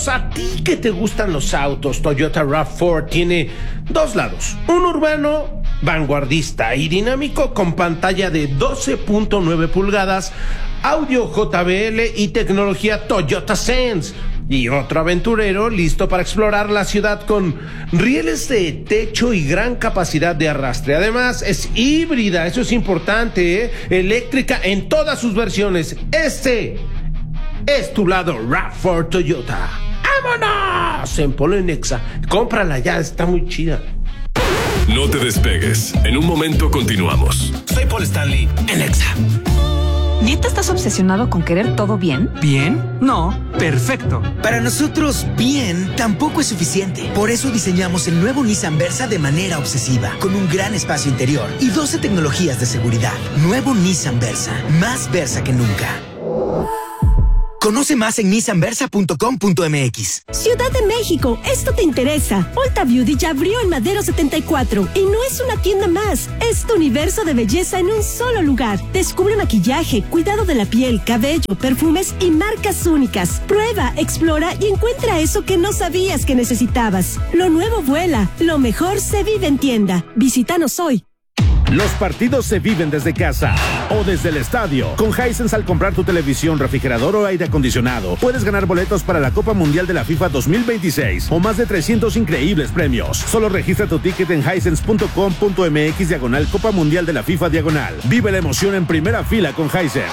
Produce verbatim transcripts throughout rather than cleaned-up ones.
Amigos, a ti que te gustan los autos, Toyota RAV cuatro tiene dos lados. Un urbano, vanguardista y dinámico con pantalla de doce punto nueve pulgadas, audio J B L y tecnología Toyota Sense. Y otro aventurero listo para explorar la ciudad con rieles de techo y gran capacidad de arrastre. Además, es híbrida, eso es importante, ¿eh? Eléctrica en todas sus versiones. Este es tu lado RAV cuatro Toyota. ¡Vámonos! En Polo y Nexa. Cómprala ya, está muy chida. No te despegues. En un momento continuamos. Soy Paul Stanley en Nexa. ¿Neta estás obsesionado con querer todo bien? ¿Bien? No, perfecto. Para nosotros, bien tampoco es suficiente. Por eso diseñamos el nuevo Nissan Versa de manera obsesiva, con un gran espacio interior y doce tecnologías de seguridad. Nuevo Nissan Versa, más Versa que nunca. Conoce más en nissan versa punto com punto m x. Ciudad de México, esto te interesa. Ulta Beauty ya abrió en Madero setenta y cuatro y no es una tienda más, es tu universo de belleza en un solo lugar. Descubre maquillaje, cuidado de la piel, cabello, perfumes y marcas únicas. Prueba, explora y encuentra eso que no sabías que necesitabas. Lo nuevo vuela, lo mejor se vive en tienda. Visítanos hoy. Los partidos se viven desde casa o desde el estadio. Con Hisense, al comprar tu televisión, refrigerador o aire acondicionado, puedes ganar boletos para la Copa Mundial de la FIFA dos mil veintiséis o más de trescientos increíbles premios. Solo registra tu ticket en hisense punto com punto m x diagonal Copa Mundial de la FIFA diagonal. Vive la emoción en primera fila con Hisense.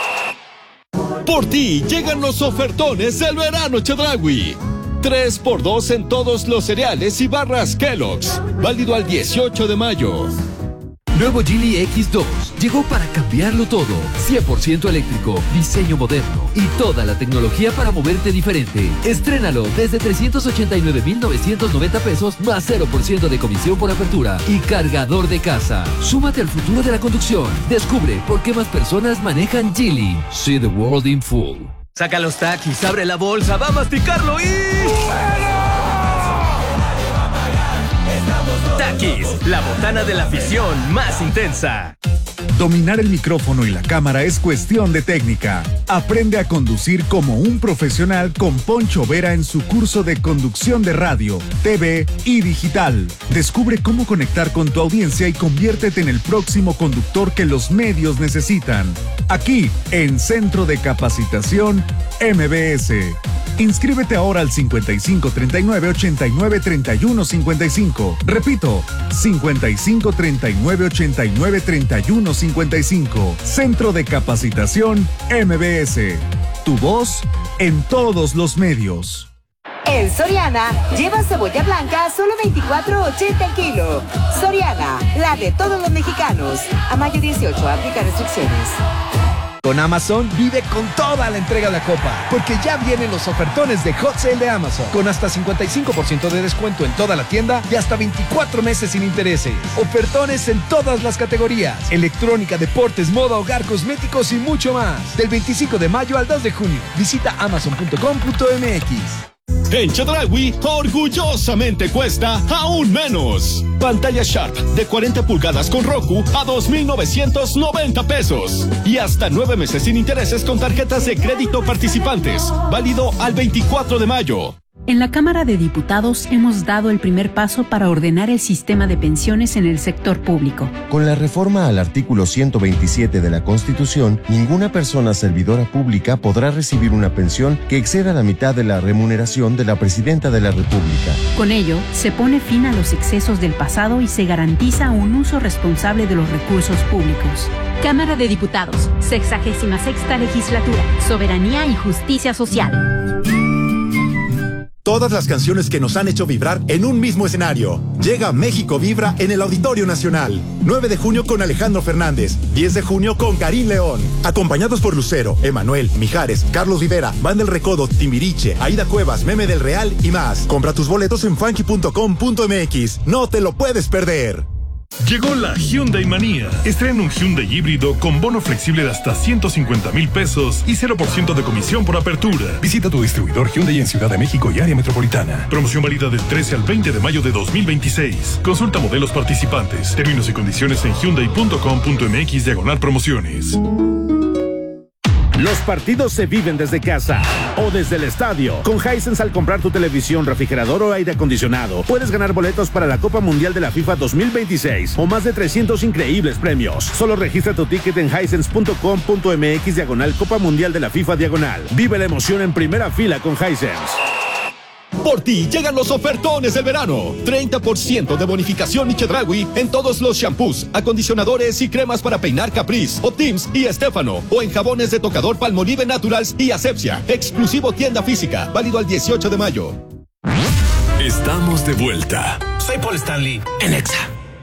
Por ti llegan los ofertones del verano Chedraui. tres por dos en todos los cereales y barras Kellogg's. Válido al dieciocho de mayo. Nuevo Geely X dos llegó para cambiarlo todo. cien por ciento eléctrico, diseño moderno y toda la tecnología para moverte diferente. Estrénalo desde trescientos ochenta y nueve mil novecientos noventa pesos más cero por ciento de comisión por apertura y cargador de casa. Súmate al futuro de la conducción. Descubre por qué más personas manejan Geely. See the world in full. Saca los taquis, abre la bolsa, va a masticarlo y... Takis, la botana de la afición más intensa. Dominar el micrófono y la cámara es cuestión de técnica. Aprende a conducir como un profesional con Poncho Vera en su curso de conducción de radio, T V y digital. Descubre cómo conectar con tu audiencia y conviértete en el próximo conductor que los medios necesitan. Aquí, en Centro de Capacitación M B S. Inscríbete ahora al cincuenta y cinco treinta y nueve ochenta y nueve treinta y uno cincuenta y cinco. Repito, cincuenta y cinco treinta y nueve ochenta y nueve treinta y uno cincuenta y cinco. Centro de Capacitación M B S. Tu voz en todos los medios. En Soriana, lleva cebolla blanca a solo veinticuatro ochenta el kilo. Soriana, la de todos los mexicanos. A mayo dieciocho, aplica restricciones. Con Amazon, vive con toda la entrega de la copa, porque ya vienen los ofertones de Hot Sale de Amazon, con hasta cincuenta y cinco por ciento de descuento en toda la tienda y hasta veinticuatro meses sin intereses. Ofertones en todas las categorías: electrónica, deportes, moda, hogar, cosméticos y mucho más. Del veinticinco de mayo al dos de junio. Visita amazon punto com punto m x. En Chedraui, orgullosamente cuesta aún menos. Pantalla Sharp de cuarenta pulgadas con Roku a dos mil novecientos noventa pesos. Y hasta nueve meses sin intereses con tarjetas de crédito participantes. Válido al veinticuatro de mayo. En la Cámara de Diputados hemos dado el primer paso para ordenar el sistema de pensiones en el sector público. Con la reforma al artículo ciento veintisiete de la Constitución, ninguna persona servidora pública podrá recibir una pensión que exceda la mitad de la remuneración de la Presidenta de la República. Con ello, se pone fin a los excesos del pasado y se garantiza un uso responsable de los recursos públicos. Cámara de Diputados, sexagésima sexta legislatura, soberanía y justicia social. Todas las canciones que nos han hecho vibrar en un mismo escenario. Llega México Vibra en el Auditorio Nacional. nueve de junio con Alejandro Fernández. diez de junio con Karim León. Acompañados por Lucero, Emanuel, Mijares, Carlos Rivera, Banda El Recodo, Timbiriche, Aida Cuevas, Meme del Real y más. Compra tus boletos en funky punto com punto m x. No te lo puedes perder. Llegó la Hyundai Manía. Estrena un Hyundai híbrido con bono flexible de hasta ciento cincuenta mil pesos y cero por ciento de comisión por apertura. Visita tu distribuidor Hyundai en Ciudad de México y área metropolitana. Promoción válida del trece al veinte de mayo de dos mil veintiséis. Consulta modelos participantes. Términos y condiciones en hyundai punto com punto m x diagonal promociones. Los partidos se viven desde casa o desde el estadio. Con Hisense, al comprar tu televisión, refrigerador o aire acondicionado, puedes ganar boletos para la Copa Mundial de la FIFA dos mil veintiséis o más de trescientos increíbles premios. Solo registra tu ticket en hisense punto com punto m x diagonal Copa Mundial de la FIFA diagonal. Vive la emoción en primera fila con Hisense. Por ti llegan los ofertones del verano. treinta por ciento de bonificación Chedraui en todos los shampoos, acondicionadores y cremas para peinar Caprice, Optims y Estefano. O en jabones de tocador Palmolive Naturals y Asepsia. Exclusivo tienda física. Válido al dieciocho de mayo. Estamos de vuelta. Soy Paul Stanley en Exa.